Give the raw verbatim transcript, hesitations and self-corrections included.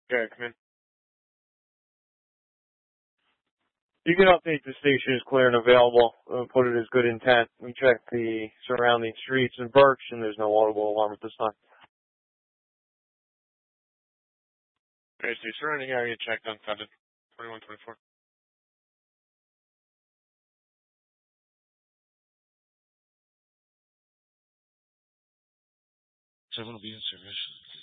Okay, come in. You can update the station as clear and available. Uh, put it as good intent. We checked the surrounding streets in Birch, and there's no audible alarm at this time. Okay, so your surrounding area checked unfettered. twenty-one twenty-four. Seven will be in service.